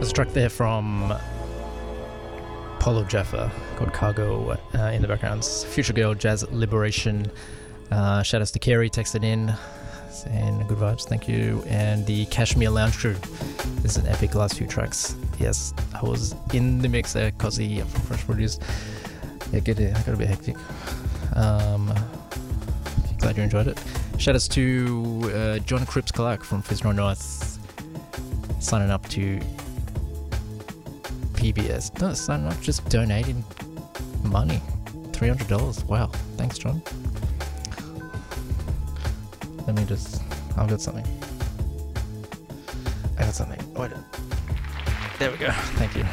There's a track there from Polo Jaffa called Cargo in the background. Future Girl, Jazz Liberation. Shout outs to Kerry, texted in saying good vibes, thank you. And the Kashmir Lounge Crew. This is an epic last few tracks. Yes, I was in the mix there, Cozzy from Fresh Produce. Yeah, good, I got a bit hectic. Glad you enjoyed it. Shout outs to John Cripps Clark from Fisro North, signing up to PBS. No, signing up, just donating money. $300. Wow. Thanks, John. Let me just... I've got something. Wait. There we go. Thank you.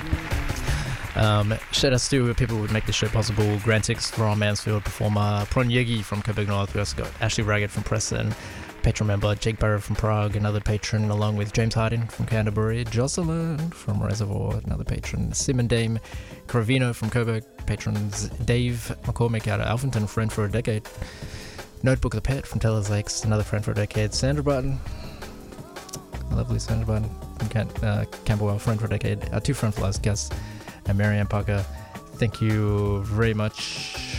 Shout outs to people who would make this show possible. Grantix from Mansfield, performer Pron Yegi from Coburg North. We also got Ashley Raggett from Preston, patron member Jake Barrow from Prague, another patron, along with James Harding from Canterbury, Jocelyn from Reservoir, another patron, Simon Dame Cravino from Coburg, patrons Dave McCormick out of Alphington, friend for a decade, Notebook the Pet from Taylor's Lakes, another friend for a decade, Sandra Barton, lovely Sandra Barton from Camberwell, friend for a decade, our two friend for last guests, and Marianne Parker. Thank you very much.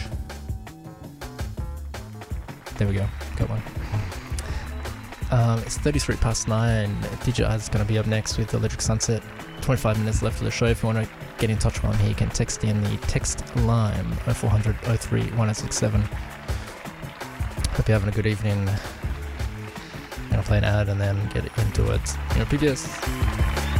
There we go, got one. It's 33 past 9. DJ Eyes is going to be up next with Electric Sunset. 25 minutes left for the show. If you want to get in touch with him, you can text in the text line 0400 03 1067. Hope you're having a good evening. I'm going to play an ad and then get into it. PBS.